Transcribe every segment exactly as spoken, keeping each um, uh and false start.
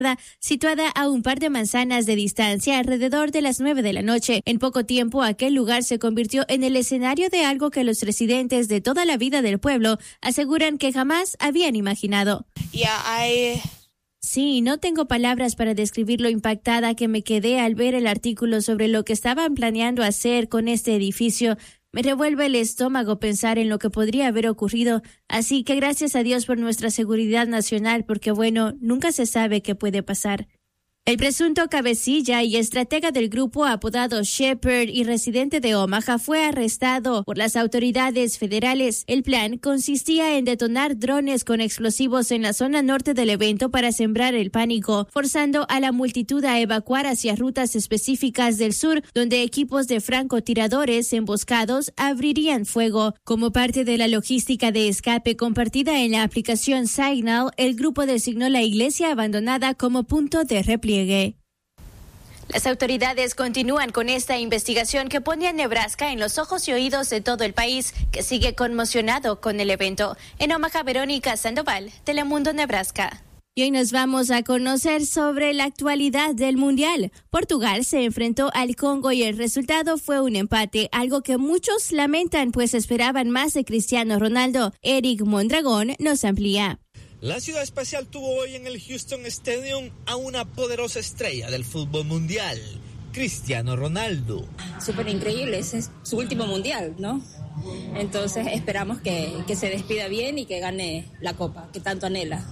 situada a un par de manzanas de distancia alrededor de las nueve de la noche. En poco tiempo, aquel lugar se convirtió en el escenario de algo que los residentes de toda la vida del pueblo aseguran que jamás habían imaginado. Yeah, I... Sí, no tengo palabras para describir lo impactada que me quedé al ver el artículo sobre lo que estaban planeando hacer con este edificio. Me revuelve el estómago pensar en lo que podría haber ocurrido, así que gracias a Dios por nuestra seguridad nacional, porque bueno, nunca se sabe qué puede pasar. El presunto cabecilla y estratega del grupo apodado Shepherd y residente de Omaha fue arrestado por las autoridades federales. El plan consistía en detonar drones con explosivos en la zona norte del evento para sembrar el pánico, forzando a la multitud a evacuar hacia rutas específicas del sur, donde equipos de francotiradores emboscados abrirían fuego. Como parte de la logística de escape compartida en la aplicación Signal, el grupo designó la iglesia abandonada como punto de repliegue. Las autoridades continúan con esta investigación que pone a Nebraska en los ojos y oídos de todo el país, que sigue conmocionado con el evento. En Omaha, Verónica Sandoval, Telemundo, Nebraska. Y hoy nos vamos a conocer sobre la actualidad del Mundial. Portugal se enfrentó al Congo y el resultado fue un empate, algo que muchos lamentan pues esperaban más de Cristiano Ronaldo. Eric Mondragón nos amplía. La ciudad espacial tuvo hoy en el Houston Stadium a una poderosa estrella del fútbol mundial, Cristiano Ronaldo. Súper increíble, ese es su último mundial, ¿no? Entonces esperamos que, que se despida bien y que gane la copa, que tanto anhela.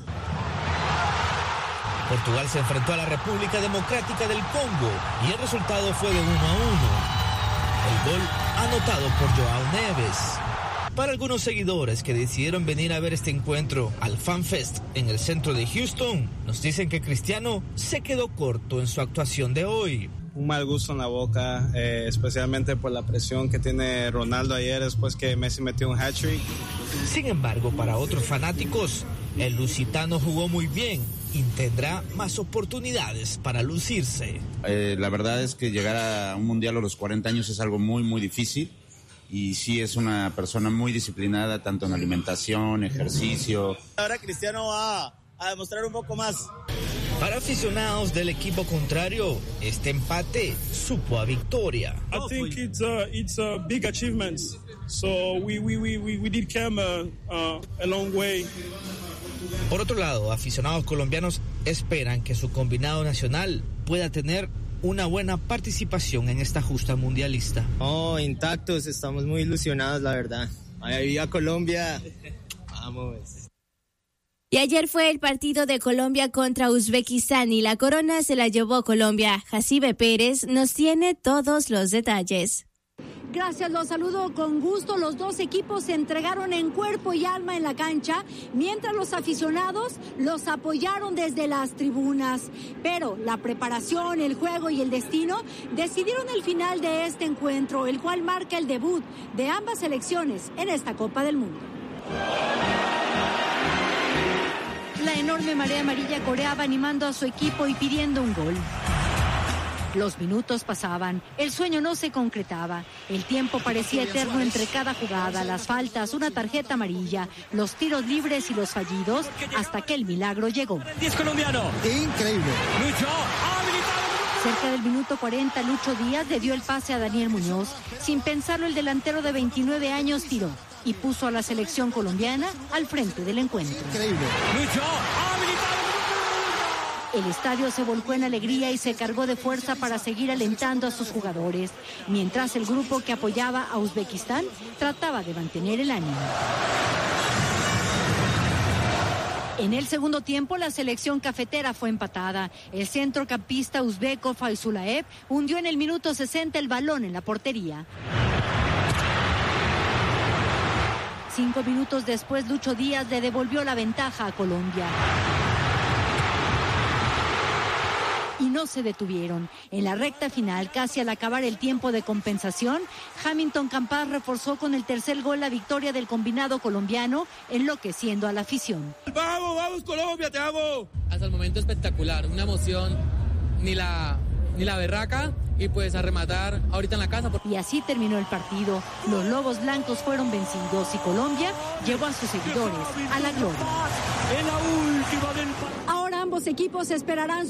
Portugal se enfrentó a la República Democrática del Congo y el resultado fue de uno a uno. El gol anotado por Joao Neves. Para algunos seguidores que decidieron venir a ver este encuentro al FanFest en el centro de Houston, nos dicen que Cristiano se quedó corto en su actuación de hoy. Un mal gusto en la boca, eh, especialmente por la presión que tiene Ronaldo ayer después que Messi metió un hat-trick. Sin embargo, para otros fanáticos, el lusitano jugó muy bien y tendrá más oportunidades para lucirse. Eh, la verdad es que llegar a un mundial a los cuarenta años es algo muy, muy difícil. Y sí es una persona muy disciplinada, tanto en alimentación, ejercicio. Ahora Cristiano va a demostrar un poco más. Para aficionados del equipo contrario, este empate supo a victoria. I think it's a, it's a big achievement. So we we we we did come a, a, a long way. Por otro lado, aficionados colombianos esperan que su combinado nacional pueda tener una buena participación en esta justa mundialista. Oh, intactos, estamos muy ilusionados, la verdad. Ahí a Colombia, vamos. Y ayer fue el partido de Colombia contra Uzbekistán y la corona se la llevó Colombia. Jacibe Pérez nos tiene todos los detalles. Gracias, los saludo con gusto. Los dos equipos se entregaron en cuerpo y alma en la cancha, mientras los aficionados los apoyaron desde las tribunas. Pero la preparación, el juego y el destino decidieron el final de este encuentro, el cual marca el debut de ambas selecciones en esta Copa del Mundo. La enorme marea amarilla coreaba animando a su equipo y pidiendo un gol. Los minutos pasaban, el sueño no se concretaba, el tiempo parecía eterno entre cada jugada, las faltas, una tarjeta amarilla, los tiros libres y los fallidos, hasta que el milagro llegó. diez colombiano. Increíble. Lucho, cerca del minuto cuarenta, Lucho Díaz le dio el pase a Daniel Muñoz. Sin pensarlo, el delantero de veintinueve años tiró y puso a la selección colombiana al frente del encuentro. Increíble. Lucho, El estadio se volcó en alegría y se cargó de fuerza para seguir alentando a sus jugadores, mientras el grupo que apoyaba a Uzbekistán trataba de mantener el ánimo. En el segundo tiempo, la selección cafetera fue empatada. El centrocampista uzbeco Faizulaev hundió en el minuto sesenta el balón en la portería. Cinco minutos después, Lucho Díaz le devolvió la ventaja a Colombia. Y no se detuvieron. En la recta final, casi al acabar el tiempo de compensación, Hamilton Campas reforzó con el tercer gol la victoria del combinado colombiano, enloqueciendo a la afición. ¡Vamos, vamos Colombia, te amo! Hasta el momento espectacular, una emoción, ni la, ni la berraca, y pues a rematar ahorita en la casa. Y así terminó el partido. Los Lobos Blancos fueron vencidos y Colombia llevó a sus seguidores a la gloria. En la última del... Ahora ambos Ambos equipos esperarán